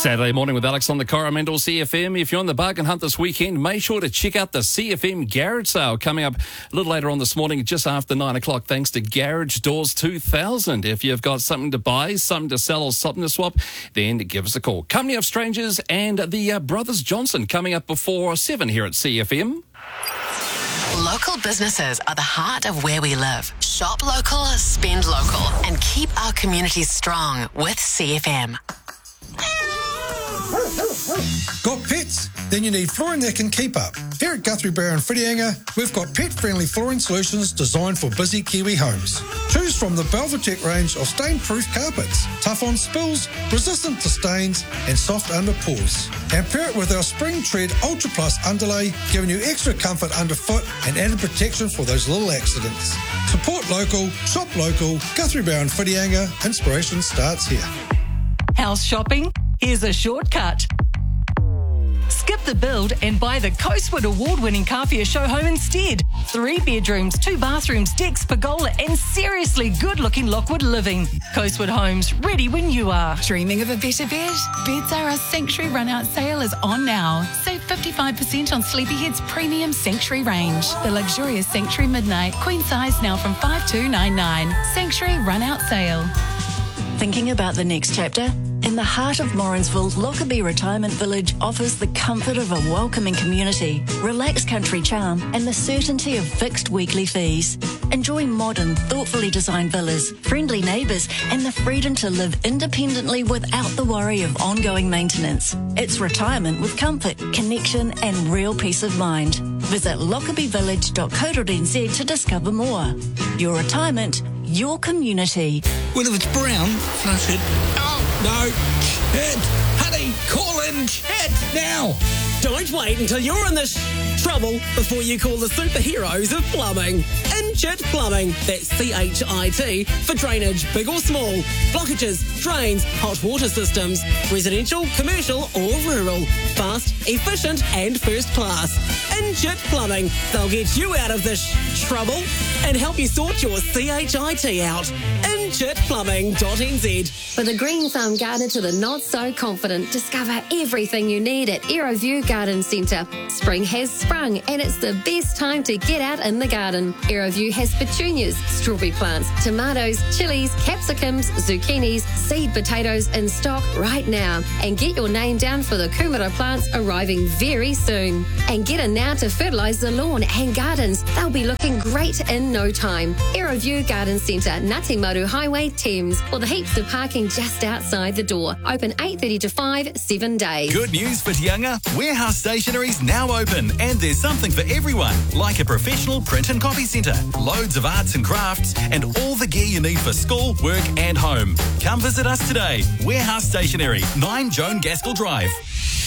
Saturday morning with Alex on the Coromandel CFM. If you're on the bargain hunt this weekend, make sure to check out the CFM Garage Sale coming up a little later on this morning, just after 9 o'clock, thanks to Garage Doors 2000. If you've got something to buy, something to sell or something to swap, then give us a call. Company of Strangers and the Brothers Johnson coming up before 7 here at CFM. Local businesses are the heart of where we live. Shop local, spend local, and keep our communities strong with CFM. Got pets? Then you need flooring that can keep up. Here at Guthrie Brown and Whitianga, we've got pet-friendly flooring solutions designed for busy Kiwi homes. Choose from the Belvatec range of stain-proof carpets, tough on spills, resistant to stains, and soft under pours. And pair it with our Spring Tread Ultra Plus underlay, giving you extra comfort underfoot and added protection for those little accidents. Support local, shop local, Guthrie Brown and Whitianga. Inspiration starts here. House shopping? Here's a shortcut. Skip the build and buy the Coastwood award-winning Kawhia show home instead. 3 bedrooms, 2 bathrooms, decks, pergola, and seriously good-looking Lockwood living. Coastwood Homes, ready when you are. Dreaming of a better bed? Bedzara Sanctuary run-out sale is on now. Save 55% on Sleepyhead's premium Sanctuary range. The luxurious Sanctuary Midnight, queen size now from $5,299. Sanctuary run-out sale. Thinking about the next chapter? In the heart of Morrinsville, Lockerbie Retirement Village offers the comfort of a welcoming community, relaxed country charm, and the certainty of fixed weekly fees. Enjoy modern, thoughtfully designed villas, friendly neighbours, and the freedom to live independently without the worry of ongoing maintenance. It's retirement with comfort, connection, and real peace of mind. Visit lockerbievillage.co.nz to discover more. Your retirement, your community. Well, if it's brown, flush it. Oh, no. Chad, honey, call in Chad now. Don't wait until you're in this trouble before you call the superheroes of plumbing. Inchit Plumbing. That's CHIT for drainage, big or small, blockages, drains, hot water systems, residential, commercial or rural. Fast, efficient and first class. Inchit Plumbing. They'll get you out of this trouble and help you sort your CHIT out. InchitPlumbing.nz. For the green thumb gardener to the not so confident, discover everything you need at Aeroview Garden Centre. Spring has sprung and it's the best time to get out in the garden. Aeroview has petunias, strawberry plants, tomatoes, chilies, capsicums, zucchinis, seed potatoes in stock right now. And get your name down for the kumara plants arriving very soon. And get in now to fertilise the lawn and gardens. They'll be looking great in no time. Aeroview Garden Centre, Ngāti Maru Highway, Thames. For the heaps of parking just outside the door. Open 8:30 to 5, 7 days. Good news for Whitianga. Warehouse Stationery's now open and there's something for everyone, like a professional print and copy centre, loads of arts and crafts, and all the gear you need for school, work and home. Come visit us today. Warehouse Stationery, 9 Joan Gaskell Drive.